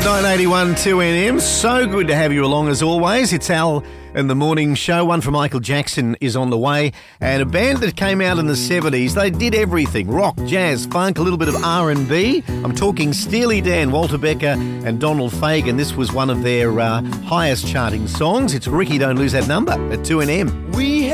981 2NM. So good to have you along as always. It's Al in the morning show. One from Michael Jackson is on the way. And a band that came out in the 70s, they did everything. Rock, jazz, funk, a little bit of R&B. I'm talking Steely Dan, Walter Becker and Donald Fagen. This was one of their highest charting songs. It's Ricky Don't Lose That Number at 2NM. We